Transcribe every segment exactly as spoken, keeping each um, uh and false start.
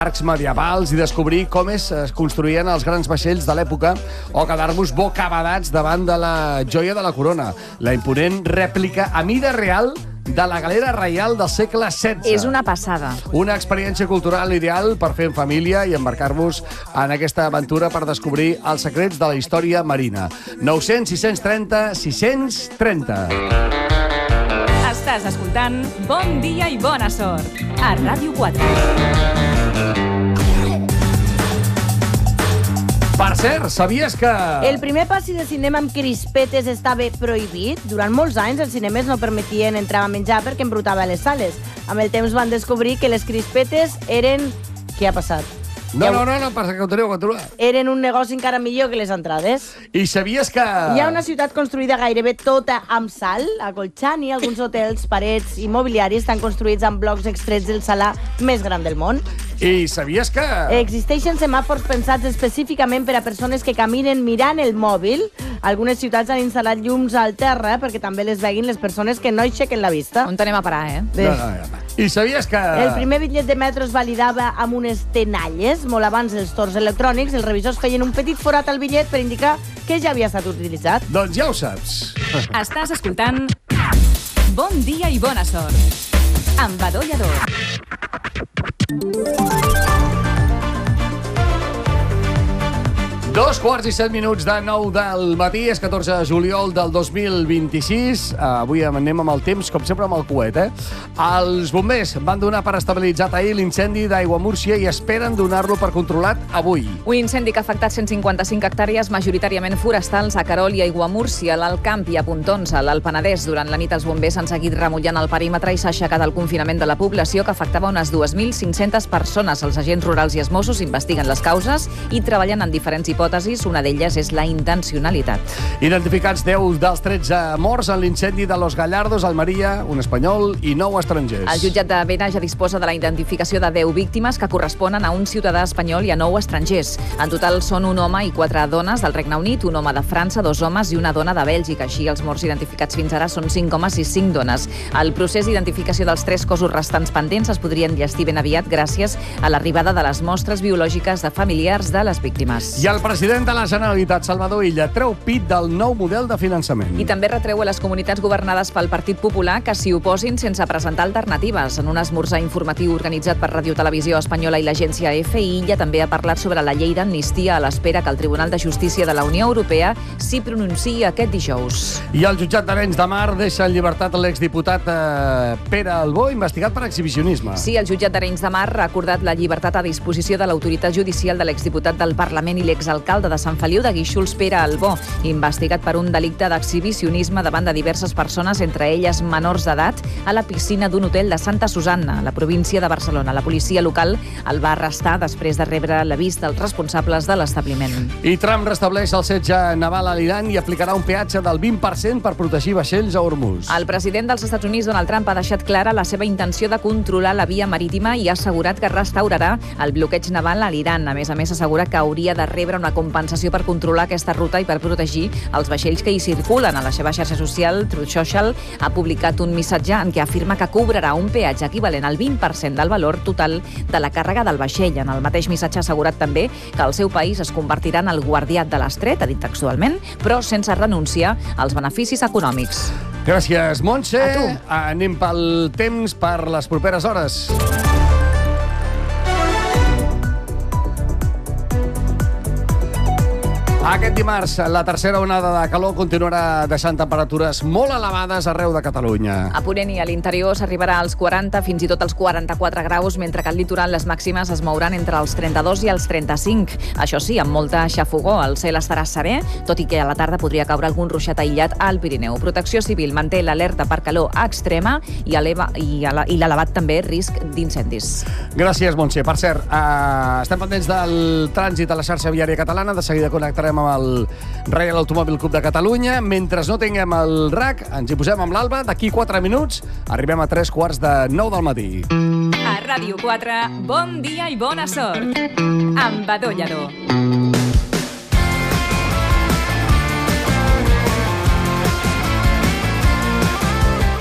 arcs medievals i descobrir com es construïen els grans vaixells de l'època o quedar-vos bocabadats davant de la joia de la corona, la imponent rèplica a mida real de la galera reial del segle setze. És una passada. Una experiència cultural ideal per fer en família i embarcar-vos en aquesta aventura per descobrir els secrets de la història marina. nou-cents, sis-cents trenta, sis-cents trenta. Estàs escoltant Bon dia i bona sort a Ràdio quatre. Per cert, sabies que... El primer passi de cinema amb crispetes estava prohibit. Durant molts anys els cinemes no permetien entrar a menjar perquè embrutava les sales. Amb el temps van descobrir que les crispetes eren... Què ha passat? No, no, no, no, passa que continua, continua. Eren un negoci encara millor que les entrades. I sabies que... Hi ha una ciutat construïda gairebé tota amb sal. A Colchani, alguns hotels, parets i mobiliaris estan construïts amb blocs extrets del salà més gran del món. I sabies que... Existeixen semàfors pensats específicament per a persones que caminen mirant el mòbil. Algunes ciutats han instal·lat llums al terra perquè també les veguin les persones que no aixequen la vista. On anem a parar, eh? No, no, no. I sabies que... El primer bitllet de metro es validava amb unes tenalles. Molt abans dels torns electrònics, els revisors feien un petit forat al bitllet per indicar que ja havia estat utilitzat. Doncs ja ho saps. Estàs escoltant Bon dia i bona sort amb Badó Lladó. Dos quarts i set minuts de nou del matí, és catorze de juliol del dos mil vint-i-sis. Avui anem amb el temps, com sempre, amb el coet, eh? Els bombers van donar per estabilitzat ahir l'incendi d'Aiguamúrcia i esperen donar-lo per controlat avui. Un incendi que ha afectat cent cinquanta-cinc hectàrees, majoritàriament forestals, a Querol i Aiguamúrcia, a l'Alt Camp i a Pontons, a l'Alt Penedès. Durant la nit els bombers han seguit remullant el perímetre i s'ha aixecat el confinament de la població, que afectava unes dues mil cinc-centes persones. Els agents rurals i els Mossos investiguen les causes i treballen en diferents hipòtesis. Una d'elles és la intencionalitat. Identificats deu dels tretze morts en l'incendi de Los Gallardos, Almeria, un espanyol i nou estrangers. El jutjat de Bena ja disposa de la identificació de deu víctimes que corresponen a un ciutadà espanyol i a nou estrangers. En total són un home i quatre dones del Regne Unit, un home de França, dos homes i una dona de Bèlgica. Així, els morts identificats fins ara són cinc homes i cinc dones. El procés d'identificació dels tres cossos restants pendents es podria enllestir ben aviat gràcies a l'arribada de les mostres biològiques de familiars de les víctimes. I el president de la Generalitat, Salvador Illa, treu pit del nou model de finançament. I també retreu a les comunitats governades pel Partit Popular que s'hi oposin sense presentar alternatives. En un esmorzar informatiu organitzat per Radio Televisió Espanyola i l'agència E F I, Illa també ha parlat sobre la llei d'amnistia a l'espera que el Tribunal de Justícia de la Unió Europea s'hi pronunciï aquest dijous. I el jutjat d'Arenys de Mar deixa en llibertat l'exdiputat eh, Pere Albó, investigat per exhibicionisme. Sí, el jutjat d'Arenys de Mar ha acordat la llibertat a disposició de l'autoritat judicial de l'exdiputat del Parlament i l'exalcalde de Sant Feliu de Guíxols, Pere Albó, investigat per un delicte d'exhibicionisme davant de diverses persones, entre elles menors d'edat, a la piscina d'un hotel de Santa Susanna, a la província de Barcelona. La policia local el va arrestar després de rebre l'avís dels responsables de l'establiment. I Trump restableix el setge naval a l'Iran i aplicarà un peatge del vint per cent per protegir vaixells a Hormuz. El president dels Estats Units, Donald Trump, ha deixat clara la seva intenció de controlar la via marítima i ha assegurat que restaurarà el bloqueig naval a l'Iran. A més a més, assegura que hauria de rebre una compensació per controlar aquesta ruta i per protegir els vaixells que hi circulen. A la seva xarxa social, Truth Social, ha publicat un missatge en què afirma que cobrarà un peatge equivalent al vint per cent del valor total de la càrrega del vaixell. En el mateix missatge ha assegurat també que el seu país es convertirà en el guardià de l'estret, ha dit textualment, però sense renunciar als beneficis econòmics. Gràcies, Montse. A tu. Anem pel temps per les properes hores. Aquest dimarts, la tercera onada de calor continuarà deixant temperatures molt elevades arreu de Catalunya. A Ponent i a l'interior s'arribarà als quaranta, fins i tot als quaranta-quatre graus, mentre que al litoral les màximes es mouran entre els trenta-dos i els trenta-cinc. Això sí, amb molta xafogor, el cel estarà serè, tot i que a la tarda podria caure algun ruixat aïllat al Pirineu. Protecció Civil manté l'alerta per calor extrema i, eleva, i, ele, i l'elevat també risc d'incendis. Gràcies, Montse. Per cert, eh, estem pendents del trànsit a la xarxa viària catalana. De seguida connectarem amb el Reial Automòbil Club de Catalunya. Mentre no tinguem el R A C, ens hi posem amb l'Alba. D'aquí quatre minuts arribem a tres quarts de nou del matí. A Ràdio quatre, bon dia i bona sort amb Badó Lladó.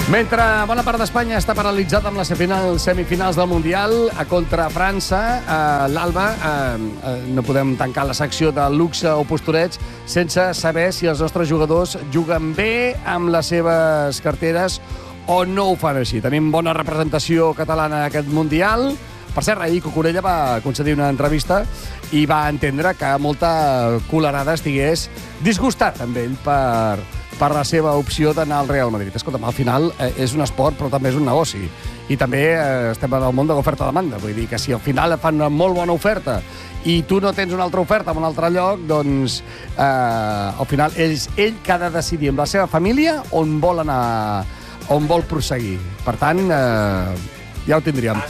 Mentre bona part d'Espanya està paralitzada amb les semifinals del Mundial contra França, eh, l'Alba, eh, no podem tancar la secció de luxe o postureig sense saber si els nostres jugadors juguen bé amb les seves carteres o no ho fan així. Tenim bona representació catalana en aquest Mundial. Per cert, ahir Cucurella va concedir una entrevista i va entendre que molta colerada estigués disgustat amb ell per... per la seva opció d'anar al Real Madrid. Escolta'm, al final eh, és un esport, però també és un negoci. I també eh, estem en el món de l'oferta-demanda. Vull dir que si al final fan una molt bona oferta i tu no tens una altra oferta en un altre lloc, doncs eh, al final és ell que ha de decidir amb la seva família on vol anar, on vol prosseguir. Per tant, eh, ja ho tindríem.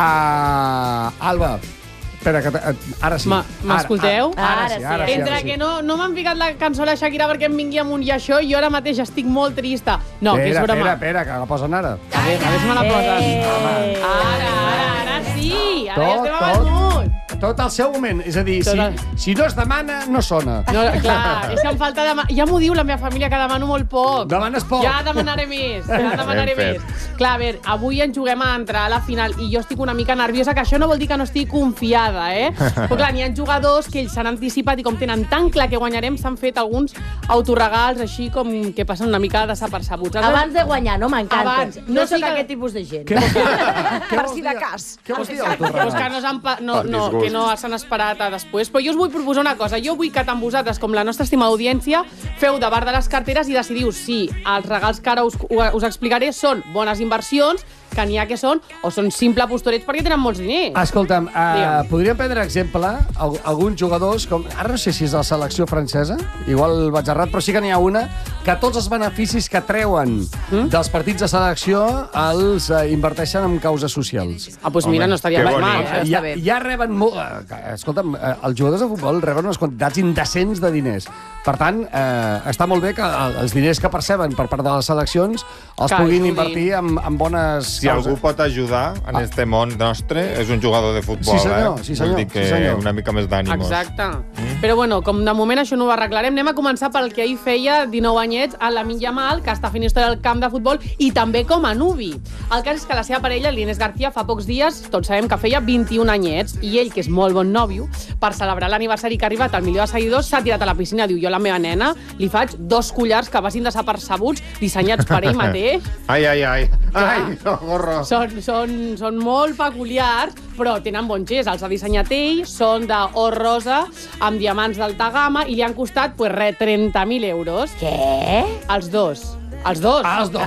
Uh, Alba, espera, que ara sí. M'escolteu? Ara, ara, ara sí, ara sí. Entre ara sí. que no, no m'han ficat la cançó de la Shakira perquè em vingui amunt i això, i jo ara mateix estic molt trista. No, espera, que és broma. Espera, espera, que la posen ara. A veure, a veure si me la posen. Eh. Ara, ara, ara sí! Ara Tot, ja estem tot. amunt. Tot al seu moment. És a dir, si, si no es demana, no sona. No, clar, és que em falta dema... Ja m'ho diu la meva família, que demano molt poc. Demanes poc. Ja demanaré més, ja demanaré més. Clar, a veure, avui ens juguem a entrar a la final i jo estic una mica nerviosa, que això no vol dir que no estigui confiada, eh? Però clar, n'hi ha jugadors que ells s'han anticipat i com tenen tan clar que guanyarem, s'han fet alguns autorregals així com que passen una mica desapercebuts. Abans de guanyar, no m'encanta. Abans. No No soc sigui que- aquest tipus de gent. Què vols dir? Per si de cas. Què vols dir, Pues que autorregal? no s'han pa- no, no, que no s'han esperat a després. Però jo us vull proposar una cosa. Jo vull que tant vosaltres com la nostra estimada audiència feu de bar de les carteres i decidiu si els regals que ara us, us explicaré són bones inversions, que n'hi ha que són, o són simple postorets perquè tenen molts diners. Escolta'm, uh, Digue'm. podríem prendre exemple al- alguns jugadors, com ara no sé si és la selecció francesa, igual vaig errat, però sí que n'hi ha una, que tots els beneficis que treuen Mm? dels partits de selecció els uh, inverteixen en causes socials. Ah, doncs mira, no estaria que mal. bonic. Eh? Ja, està bé. ja reben molt... Eh, escolta'm, eh, els jugadors de futbol reben unes quantitats indecents de diners. Per tant, eh, està molt bé que el- els diners que perceben per part de les seleccions els Que puguin ajudin. invertir en, en bones Si algú pot ajudar en este món nostre, és un jugador de futbol, Sí, senyor, eh? sí, senyor, Vull dir que sí, senyor. una mica més d'ànimos. Exacte. Però bueno, com de moment això no ho arreglarem, anem a començar pel que ahir feia dinou anyets a Lamine Yamal, que està fent història al camp de futbol, i també com a nuvi. El cas és que la seva parella, l'Inés García, fa pocs dies, tots sabem que feia vint-i-un anyets, i ell, que és molt bon nòvio, per celebrar l'aniversari que ha arribat al milió de seguidors, s'ha tirat a la piscina. Diu, jo a la meva nena li faig dos collars que passin desapercebuts, dissenyats per ell mateix. Ai, ai, ai. Ai, no, gorro. Són, són, són molt peculiars, però tenen bon gest. Els ha dissenyat ell, són d'or rosa, amb diamants d'alta gamma, i li han costat, pues, re, trenta mil euros. Què? Els dos. Els dos. Ah, els dos!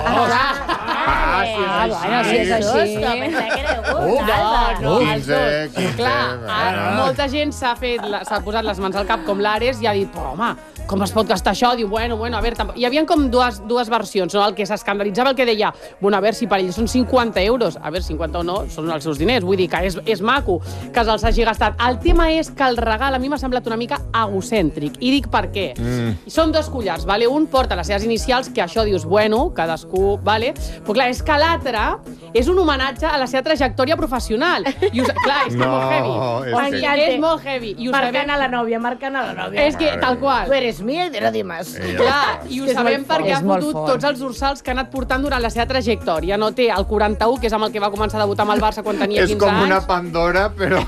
Ah, sí, Ah, bueno, si és així. Pensava que era No, un, Alba. no, els quinze, dos. quinze, Clar, ah. molta gent s'ha fet, la- s'ha posat les mans al cap com l'Ares i ha dit, però home, com es pot gastar això? Diu, bueno, bueno, a veure... Tampoc... Hi havia com dues, dues versions, no? El que s'escandalitzava, el que deia, bueno, a veure, si per ells són cinquanta euros, a veure, cinquanta o no, són els seus diners, vull dir que és, és maco que se'ls hagi gastat. El tema és que el regal a mi m'ha semblat una mica egocèntric, i dic per què. Mm. Són dos collars, vale? Un porta les seves inicials, que això dius, bueno, cadascú, vale? Però clar, és que l'altre és un homenatge a la seva trajectòria professional. I us... Clar, és que No, és molt heavy. és O sigui, que- és molt heavy. I ho Marcant sabem... a la nòvia, marcant a la nòvia. És que, tal qual. Tu eres mía i te lo dimas. Clar, i ho És sabem molt fort. perquè ha És molt fotut fort. tots els dorsals que ha anat portant durant la seva trajectòria. No té el quaranta-u, que és amb el que va començar a debutar amb el Barça quan tenia És quinze com anys. una Pandora, però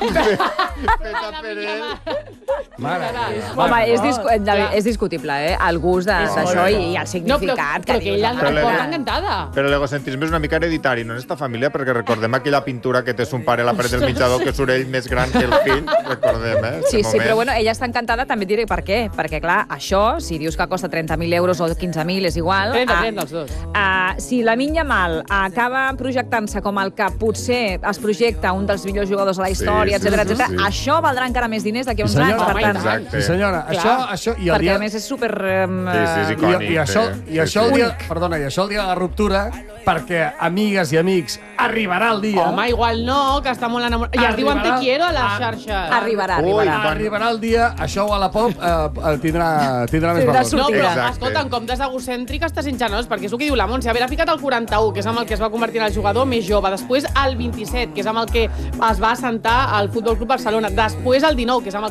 feta per ell. Mare meva. Home, és, discu de- Clar. és discutible, eh? El gust de- Sí, d'això sí. i, i el No, però, significat. però que ella dius, el Però porta le- encantada. Però l'egocentrisme és una mica hereditari, no en esta família, perquè recordem aquella pintura que té son pare a la paret del menjador, que surt ell més gran que el fill, recordem, eh? Sí, este sí, moment. però bueno, ella està encantada, també et diré per què. Perquè, clar, això, si dius que costa trenta mil euros o quinze mil, és igual. trenta, Ah, trenta, els dos. ah, si la Lamine Yamal acaba projectant-se com el que potser es projecta un dels millors jugadors de la història, Sí, sí, etcètera, sí, etcètera, sí. això valdrà encara més diners d'aquí a uns Sí, anys. senyora. Per tant, Home, Exacte. Sí, senyora. Clar. Això, això, i el perquè dia... a més és super... Um, Sí, sí, sí, I, icònic, i, això, sí. i això el Sí, dia, perdona, i això el dia de la ruptura, perquè, amigues i amics, arribarà el dia... Home, igual no, que està molt enamorat. I es diuen te Arribarà- quiero a les Ah, xarxes. Arribarà, Ui, arribarà. quan- Arribarà el dia, això o a la pop eh, eh, tindrà, tindrà més Tindrà valor. No, però, Exacte. escolta, en comptes d'egocèntric estàs sent generós, perquè és el que diu la Montse. A veure, ha ficat el quaranta-u, que és amb el que es va convertir en el jugador més jove. Després el vint-i-set, que és amb el que es va assentar al Futbol Club Barcelona. Després el dinou, que és amb el que va guanyar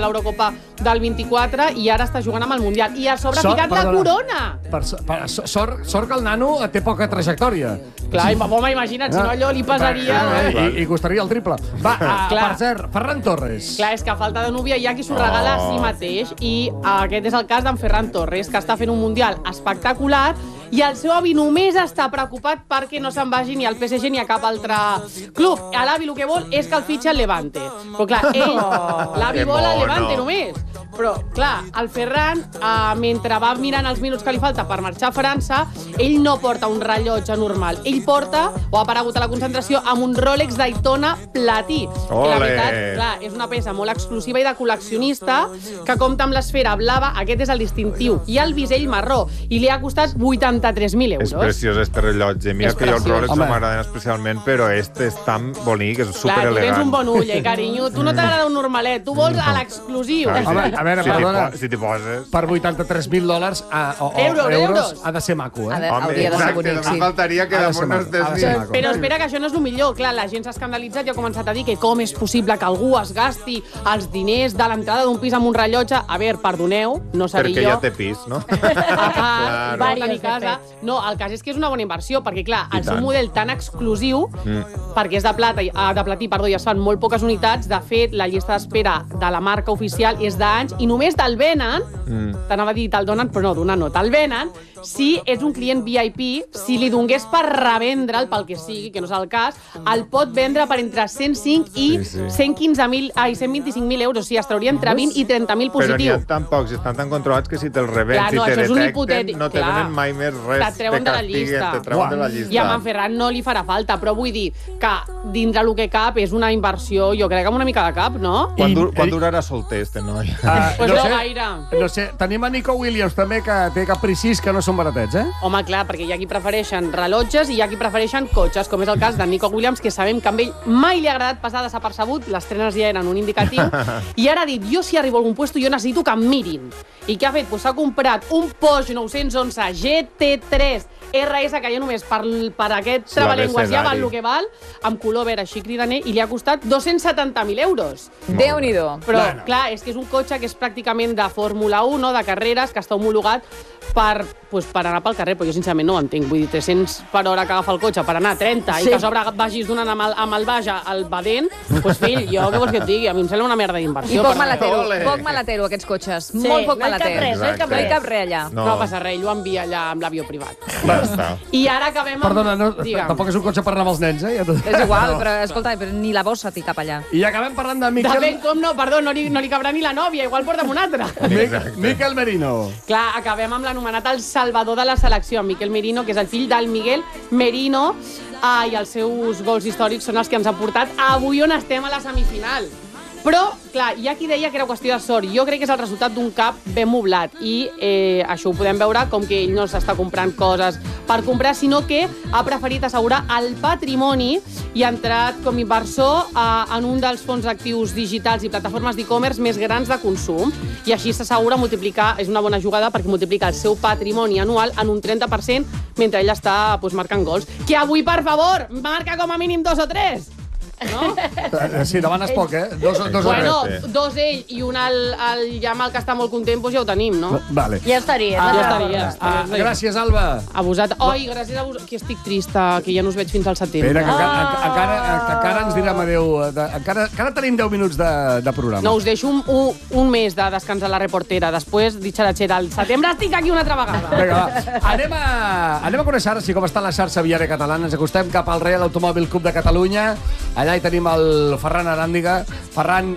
l'Eurocopa del vint-i-quatre i ara està jugant amb el Mundial. I a sobre ha ficat la corona! Per, per, sort, sort que el nano té poca trajectòria. Clar, home, imagina't, si no allò li pesaria... I, i costaria el triple. Va, a, Clar. per cert, Ferran Torres. Clar, és que a falta de núvia hi ha qui s'ho regala a si mateix i aquest és el cas d'en Ferran Torres, que està fent un Mundial espectacular i el seu avi només està preocupat perquè no se'n vagi ni al P S G ni a cap altre club. L'avi el que vol és que el fitxa el Levante. Però clar, ell, l'avi vol el Levante només. Però, clar, el Ferran, eh, mentre va mirant els minuts que li falta per marxar a França, ell no porta un rellotge normal. Ell porta, o ha aparegut a la concentració, amb un Rolex Daytona platí. Que la veritat, clar, és una peça molt exclusiva i de col·leccionista que compta amb l'esfera blava, aquest és el distintiu, i el bisell marró, i li ha costat vuitanta-tres mil euros. És preciós, este rellotge. Mira És que jo els preciós. Rolex no m'agraden especialment, però este és tan bonic, és Clar, tu tens un superelegant. bon ull, eh, carinyo. Tu no t'agrada un normalet, tu vols a l'exclusiu. Ah, sí. Home, a veure, si t'hi perdona. po- Si t'hi poses... Per vuitanta-tres mil dòlars a, o, o Euros, euros. ha de ser maco, Ha eh? de- Home, hauria de ser exacte, bonic, només sí. faltaria que Ha de ser damunt no maco, ha de ser estés maco. Però espera, que això no és el millor. Clar, la gent s'ha escandalitzat i ha començat a dir que com és possible que algú es gasti els diners de l'entrada d'un pis amb un rellotge. A veure, perdoneu, no seré Perquè jo. ja té pis, no? A part, Claro. va tenir casa. No, el cas és que és una bona inversió, perquè, clar, I el seu tant. model tan exclusiu, Mm. perquè és de plata, i- ah, de platí, perdó, i es fan molt poques unitats, de fet, la llista d'espera de la marca oficial és d'anys, i només te'l venen, Mm. t'anava a dir te'l donen, però no, donar no, te'l venen, si ets un client V I P, si li dongués per revendre'l, pel que sigui, que no és el cas, el pot vendre per entre cent cinc i Sí, sí. cent quinze mil, ai, cent vint-i-cinc mil euros, o sigui, es trauria entre vint i trenta mil Però n'hi positiu. ha tan pocs i estan tan controlats que si te'l revens, Clar, si no, te això és un detecten, hipotètic, no te clar. donen mai més res. Te't treuen te de la castiguen, llista. Te treuen Uah. de la llista. I a en Ferran no li farà falta, però vull dir que dintre el que cap és una inversió, jo crec que amb una mica de cap, no? Quan, I- dur, quan ell- durarà solter, este noi? Ah, Pues no, no sé, gaire. no sé, tenim a Nico Williams també, que té capricis que no són baratets, eh? Home, clar, perquè hi ha qui prefereixen rellotges i hi ha qui prefereixen cotxes, com és el cas de Nico Williams, que sabem que a ell mai li ha agradat passar desapercebut, les trenes ja eren un indicatiu, i ara ha dit, jo si arribo a algun puesto jo necessito que em mirin. I què ha fet? Pues s'ha comprat un Porsche nou cents onze G T tres R S, que ja només per, per aquest Sí, trabalengües ja val l'abecedari. el que val, amb color verd així cridaner, i li ha costat dos-cents setanta mil euros. Déu-n'hi-do. Però, Bueno. clar, és que és un cotxe que és pràcticament de Fórmula un, no? De carreres, que està homologat per, pues, per anar pel carrer, però jo sincerament no ho entenc. Vull dir, tres-cents per hora que agafa el cotxe per anar a trenta Sí. i que a sobre vagis donant amb el, amb el baix al badent, doncs pues, fill, jo què vols que et digui? A mi em sembla una merda I d'inversió. poc per- maletero, Ole. poc maletero, aquests cotxes. Sí, Molt poc no hi cap maletero. res, no hi cap No hi res. cap res allà. No. no passa res, ell ho envia allà amb l'avió privat. Ja està. I ara acabem amb... Perdona, no, Digue'm. tampoc és un cotxe per anar amb els nens, eh? Ja t'ho- És igual, però escolta, però ni la bossa t'hi cap allà. I acabem parlant de Miquel, De ben com no, perdó, no li, no li cabrà ni la nòvia, igual porta'm una altra. Miquel, Miquel Merino. Clar, acabem amb l'anomenat el salvador de la selecció, en Miquel Merino, que és el fill del Miguel Merino, ah, i els seus gols històrics són els que ens han portat avui on estem a la semifinal. Però, clar, hi ha qui deia que era qüestió de sort. Jo crec que és el resultat d'un cap ben moblat i eh, això ho podem veure com que ell no s'està comprant coses per comprar, sinó que ha preferit assegurar el patrimoni i ha entrat com a inversor eh, en un dels fons actius digitals i plataformes d'e-commerce més grans de consum. I així s'assegura multiplicar, és una bona jugada perquè multiplica el seu patrimoni anual en un trenta per cent mentre ell està pues, marcant gols. Que avui, per favor, marca com a mínim dos o tres! No? Eh, Sí, demanes poc, eh? Dos, dos Bueno, o tres. sí. dos ell i un el, el Jamal, que està molt content, doncs ja ho tenim, no? Vale. Ja estaria. Ah, ja no? estaria. Ah, gràcies, Alba. A vosaltres. Oi, gràcies a vosaltres. Que estic trista, que ja no us veig fins al setembre. Espera, que encara, Ah. encara, que encara ens direm adéu. De, encara, encara tenim deu minuts de, de programa. No, us deixo un, un, un mes de descans a la reportera. Després, ditxaratxera, al setembre estic aquí una altra vegada. Vinga, va. Anem a, anem a conèixer ara, sí, com està la xarxa viària catalana. Ens acostem cap al Reial Automòbil Club de Catalunya. Allà hi tenim el Ferran Aràndiga. Ferran,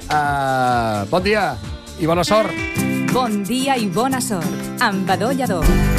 eh, bon dia i bona sort. Bon dia i bona sort, amb Badó Lladó.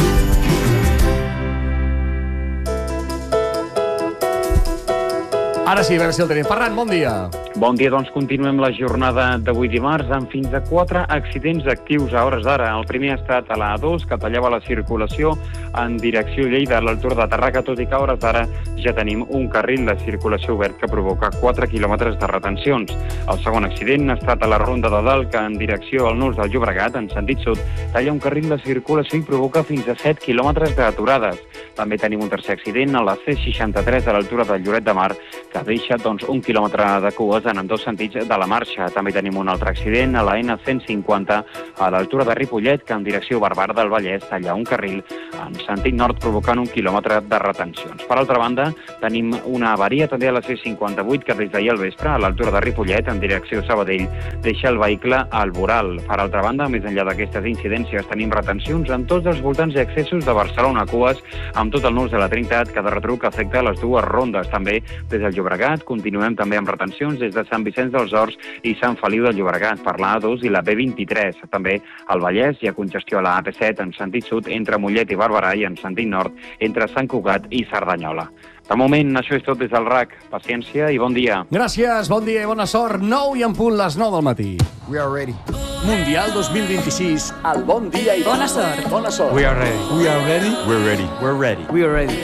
Ara sí, a veure si el tenim. Ferran, bon dia. Bon dia, doncs continuem la jornada d'avui dimarts amb fins a quatre accidents actius a hores d'ara. El primer ha estat a la A dos, que tallava la circulació en direcció Lleida a l'altura de Tàrrega, tot i que a hores d'ara ja tenim un carril de circulació obert que provoca quatre quilòmetres de retencions. El segon accident ha estat a la Ronda de Dalt, que en direcció al Nus del Llobregat, en sentit sud, talla un carril de circulació i provoca fins a set quilòmetres d'aturades. També tenim un tercer accident a la C seixanta-tres a l'altura del Lloret de Mar, que deixa doncs, un quilòmetre de cues en ambdós sentits de la marxa. També tenim un altre accident a la ena cent cinquanta a l'altura de Ripollet, que en direcció Barberà del Vallès talla un carril en sentit nord, provocant un quilòmetre de retencions. Per altra banda, tenim una avaria també a la C cinquanta-vuit que des d'ahir al vespre, a l'altura de Ripollet, en direcció Sabadell, deixa el vehicle al voral. Per altra banda, més enllà d'aquestes incidències, tenim retencions en tots els voltants i accessos de Barcelona, cues amb tot el nus de la Trinitat, que de retruc afecta les dues rondes. També des del Llobregat continuem també amb retencions des de Sant Vicenç dels Horts i Sant Feliu del Llobregat per la A dos i la B vint-i-tres. També al Vallès hi ha congestió a la A P set en sentit sud entre Mollet i Barberà i en sentit nord entre Sant Cugat i Cerdanyola. De moment, això és tot des del R A C. Paciència i bon dia. Gràcies, bon dia i bona sort. nou i en punt les nou del matí. We are ready. Mundial dos mil vint-i-sis, al Bon Dia i Bona sort. Bona sort. We are ready. We are ready. We're ready. We're ready. We are ready.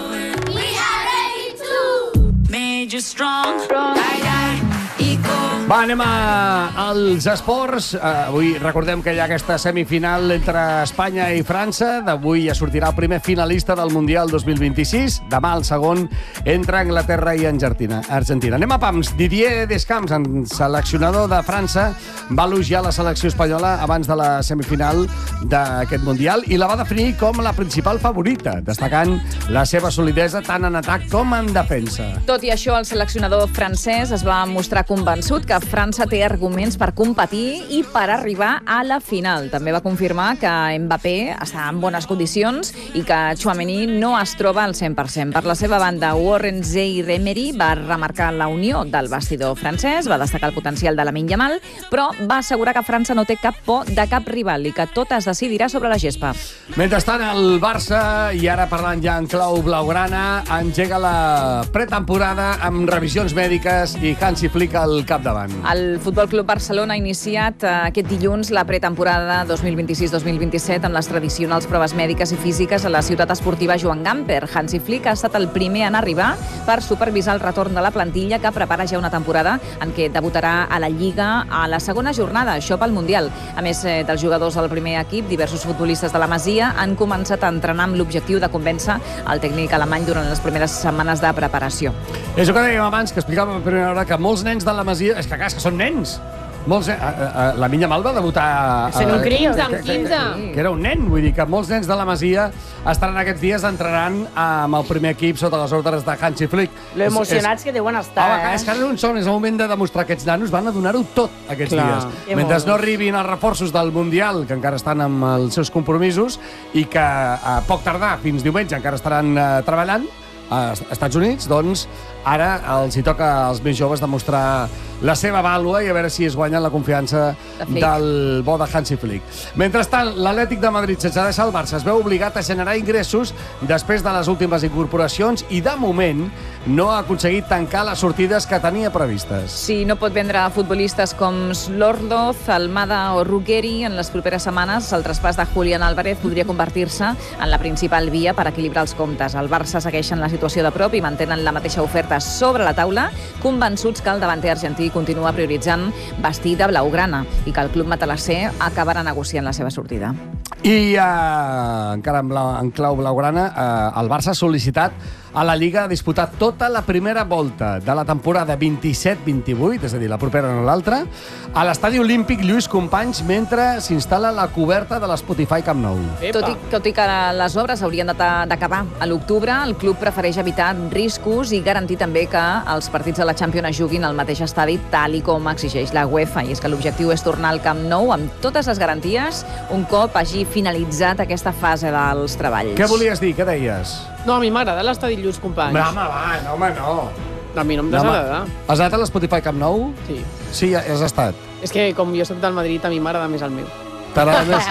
Va, anem a, als esports. Uh, avui recordem que hi ha aquesta semifinal entre Espanya i França. D'avui ja sortirà el primer finalista del Mundial dos mil vint-i-sis. Demà el segon entre Anglaterra i Argentina. Argentina. Anem a pams. Didier Deschamps, seleccionador de França, va elogiar la selecció espanyola abans de la semifinal d'aquest Mundial i la va definir com la principal favorita, destacant la seva solidesa tant en atac com en defensa. Tot i això, el seleccionador francès es va mostrar convençut que França té arguments per competir i per arribar a la final. També va confirmar que Mbappé està en bones condicions i que Tchouaméni no es troba al cent per cent. Per la seva banda, Warren Zaïre-Emery va remarcar la unió del vestidor francès, va destacar el potencial de Lamine Yamal, però va assegurar que França no té cap por de cap rival i que tot es decidirà sobre la gespa. Mentrestant, el Barça, i ara parlant ja en clau blaugrana, engega la pretemporada amb revisions mèdiques i Hansi Flick al capdavant. El Futbol Club Barcelona ha iniciat eh, aquest dilluns la pretemporada dos mil vint-i-sis dos mil vint-i-set amb les tradicionals proves mèdiques i físiques a la ciutat esportiva Joan Gamper. Hansi Flick ha estat el primer en arribar per supervisar el retorn de la plantilla que prepara ja una temporada en què debutarà a la Lliga a la segona jornada, això pel Mundial. A més eh, dels jugadors del primer equip, diversos futbolistes de la Masia han començat a entrenar amb l'objectiu de convèncer el tècnic alemany durant les primeres setmanes de preparació. És el que dèiem abans, que explicàvem a primera hora, que molts nens de la Masia... És que, clar, és que són nens. Molts, eh, eh, la Lamine Yamal va debutar... Sent un crim, amb que, quinze. Que, que era un nen, vull dir que molts nens de la Masia estaran aquests dies entrenant amb el primer equip sota les ordres de Hansi Flick. Lo emocionats que deuen estar. Home, és que ara un son, és el moment de demostrar que aquests nanos van a donar-ho tot aquests Clar. dies. Mentre no arribin els reforços del Mundial, que encara estan amb els seus compromisos, i que a poc tardar, fins diumenge, encara estaran eh, treballant als Estats Units, doncs ara els hi toca als més joves demostrar la seva vàlua i a veure si es guanyen la confiança De del bo de Hansi Flick. Mentrestant, l'Atlètic de Madrid, sense deixar el Barça, es veu obligat a generar ingressos després de les últimes incorporacions i, de moment, no ha aconseguit tancar les sortides que tenia previstes. Si no pot vendre futbolistes com Slordoz, Almada o Ruggeri en les properes setmanes, el traspàs de Julián Álvarez podria convertir-se en la principal via per equilibrar els comptes. El Barça segueix en la situació de prop i mantenen la mateixa oferta sobre la taula, convençuts que el davanter argentí continua prioritzant vestir de blaugrana i que el club matalasser acabarà negociant la seva sortida. I eh, encara en, blau, en clau blaugrana, eh, el Barça ha sol·licitat a la Lliga disputar tota la primera volta de la temporada vint-i-set vint-i-vuit, és a dir, la propera no l'altra, a l'estadi olímpic Lluís Companys mentre s'instal·la la coberta de l'Spotify Camp Nou. Tot i, tot i que les obres haurien d'acabar a l'octubre, el club prefereix evitar riscos i garantir també que els partits de la Champions es juguin al mateix estadi tal i com exigeix la UEFA. I és que l'objectiu és tornar al Camp Nou amb totes les garanties un cop hagi finalitzat aquesta fase dels treballs. Què volies dir? Què deies? No, a mi m'agrada l'estadi Lluís Companys. Home, va, no, home, no. A mi no em No, home. desagrada. Has anat a l'Spotify Camp Nou? Sí. Sí, has estat. És que com jo soc del Madrid, a mi m'agrada més el meu. T'agrada més?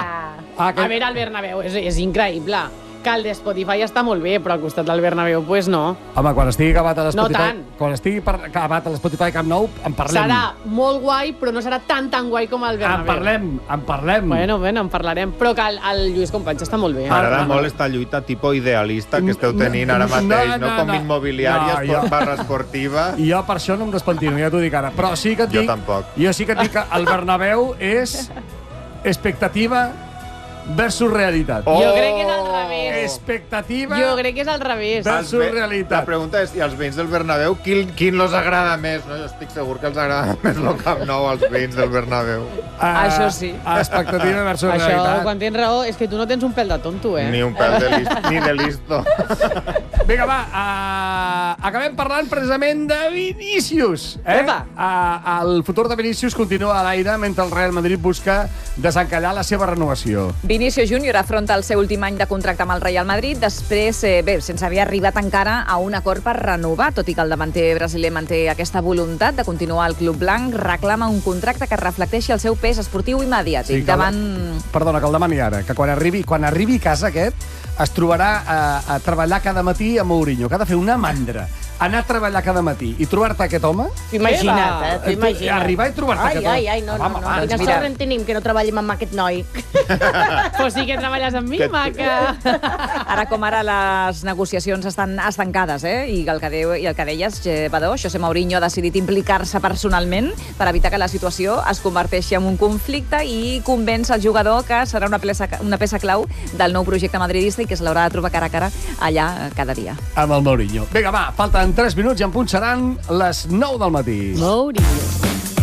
Ah, que... A veure, el Bernabéu és, és increïble. Que el de Spotify està molt bé, però al costat del Bernabéu, pues no. Home, quan estigui acabat a l'Spotify... No tant. Quan estigui per... acabat a l'Spotify Camp Nou, en parlem. Serà molt guai, però no serà tan, tan guai com el En Bernabéu. parlem, en parlem. Bueno, bueno, en parlarem. Però que el, el Lluís Companys està molt bé. M'agrada Ah, molt esta lluita tipus idealista que esteu tenint ara No, mateix, no, no? Com no. immobiliària, No, jo- barra esportiva. I jo per això no em despentino, ja t'ho dic ara. Però sí que et Jo dic... tampoc. Jo sí que et dic que el Bernabéu és expectativa versus realitat. Oh! Jo crec que és al revés. Expectativa Jo crec que és al revés. versus Els ve- realitat. La pregunta és, i als veïns del Bernabéu, quin, quin els agrada més? No? Jo estic segur que els agrada més el Camp Nou als veïns del Bernabéu. Ah, Això sí. Expectativa versus Això, realitat. quan tens raó, és que tu no tens un pèl de tonto, eh? Ni un pèl de listo. Ni de listo. Vinga, va, uh, acabem parlant precisament de Vinícius. Eh? Epa! Uh, el futur de Vinícius continua a l'aire mentre el Real Madrid busca desencallar la seva renovació. Vinícius Júnior afronta el seu últim any de contracte amb el Real Madrid, després, eh, bé, sense haver arribat encara a un acord per renovar, tot i que el davanter brasiler manté aquesta voluntat de continuar al club blanc, reclama un contracte que reflecteixi el seu pes esportiu i mediàtic. Sí, que davant... el- Perdona, que el demani ara, que quan arribi, quan arribi a casa aquest es trobarà a, a treballar cada matí a Mourinho, que ha de fer una mandra. Anar a treballar cada matí i trobar-te aquest home... Imagina't, eh? T'ho Eh, imagina't. Arribar i trobar-te Ai, aquest home. ai, ai, no, no, Home, no. va, Quina mira. sort en tenim que no treballem amb aquest noi. Pues sí que treballes amb mi, Que- maca. Ara com ara les negociacions estan estancades, eh? I el que, deu, i el que deies, eh, Badó, José Mourinho ha decidit implicar-se personalment per evitar que la situació es converteixi en un conflicte i convenç el jugador que serà una peça, una peça clau del nou projecte madridista i que se l'haurà de trobar cara a cara allà eh, cada dia. Amb el Mourinho. Vinga, va, falten tres minuts i en punt seran les nou del matí. Mourinho.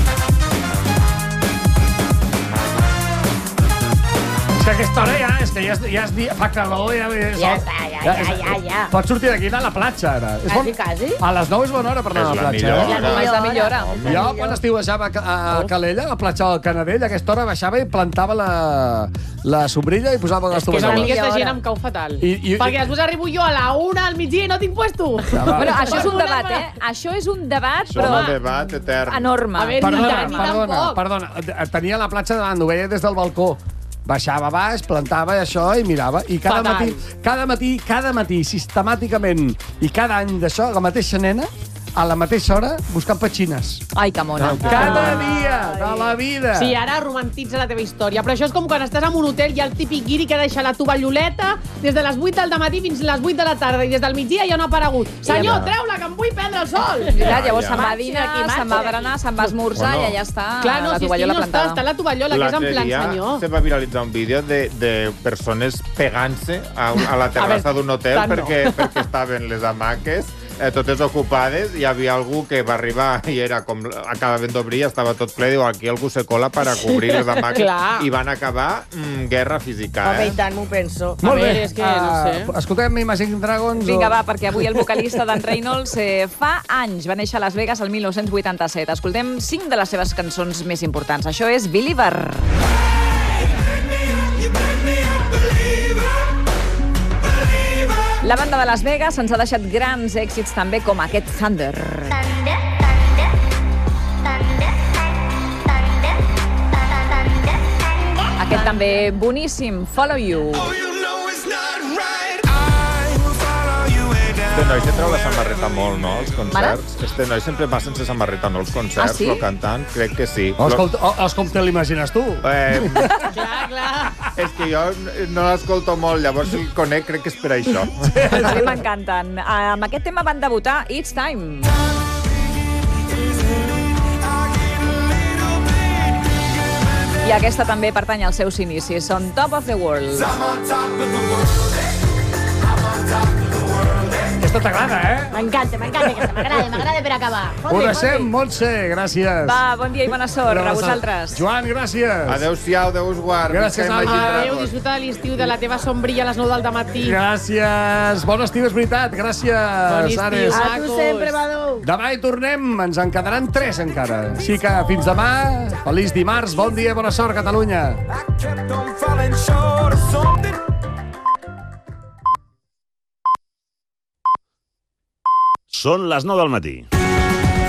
És que a aquesta hora ja, és que ja, és, ja és dia, fa calor, ja... És, Ja està, ja, ja, és- ja, ja. Pots sortir d'aquí i anar a la platja, ara. És Quasi, quasi. A les nou és bona hora per anar És a la la platja. millor eh? hora. És la millor hora. Home. Jo, quan estiuejava a, a Calella, a la platja del Canadell, a aquesta hora baixava i plantava la, la sombrilla i posava les És que a mi tovalloles. aquesta hora. gent em cau fatal. I- i- Perquè després arribo jo a la una al migdia i no tinc puesto. Ja, va. Bueno, això és un Pots debat, voler-me- eh? Això és un debat, Som però un debat etern. enorme. A veure, Perdona, ni tant, ni perdona, tampoc. perdona. Tenia la platja davant, ho veia des del balcó. Baixava baix, plantava això i mirava. I cada Fatal. matí, cada matí, cada matí, sistemàticament, i cada any d'això, la mateixa nena, a la mateixa hora, buscant petxines. Ai, que mona. Cada dia de la vida. Sí, ara romantitza la teva història. Però això és com quan estàs en un hotel i el típic guiri que deixa la tovalloleta des de les vuit del matí fins a les vuit de la tarda i des del migdia ja no ha aparegut. Senyor, treu-la, que em vull prendre el sol! Clar, llavors Ja. se'n va a Marxa dinar, d'aquí, marxa se'n va a d'aquí. berenar, se'n va a esmorzar Bueno. i allà està Clar, no, la si és que tovallola no està, plantada. està la tovallola, que és en L'altre plan dia senyor. se va viralitzar un vídeo de, de persones pegant-se a, a la terrassa d'un hotel tant no. perquè, perquè estaven les hamaques eh, totes ocupades i hi havia algú que va arribar i era com acabaven d'obrir, estava tot ple, diu, aquí algú se cola per a cobrir les hamaques Clar. i van acabar mm, guerra física, Home, eh? i tant, m'ho penso. Molt A bé. veure, és que no sé. Ah, escoltem Imagine Dragons. Vinga, o- va, perquè avui el vocalista d'en Reynolds eh, fa anys va néixer a Las Vegas el mil nou-cents vuitanta-set. Escoltem cinc de les seves cançons més importants. Això és Believer. La banda de Las Vegas ens ha deixat grans èxits també com aquest Thunder. Thunder, thunder, thunder, thunder, thunder, thunder. Aquest també boníssim, Follow You. Este noi se treu la samarreta molt, no, als concerts? Este noi sempre va sense samarreta, no, als concerts, Ah, sí? però cantant, crec que sí. O, escolta, o, o, com te l'imagines tu? Eh, Clar, clar. és que jo no l'escolto molt, llavors el conec, crec que és per això. A mi m'encanten. Amb aquest tema van debutar It's Time. I aquesta també pertany als seus inicis. Són Top of the World. Aquesta t'agrada, eh? M'encanta, m'encanta aquesta, m'agrada, m'agrada per acabar. Ho Fot-li, deixem, fot-li. Montse, gràcies. Va, bon dia i bona sort a vosaltres. Joan, gràcies. Adéu-siau, Déu us guard. Gràcies, Visca Àlex. Imagine Adéu, Dragons. disfruta de l'estiu, de la teva sombrilla a les nou del matí. Gràcies. Bon estiu, és veritat. Gràcies, Bon estiu. Ares. A tu Macos. sempre, Badou. Demà hi tornem, ens en quedaran tres encara. Així que fins demà, feliç dimarts, bon dia i bona sort, Catalunya. Són les nou del matí.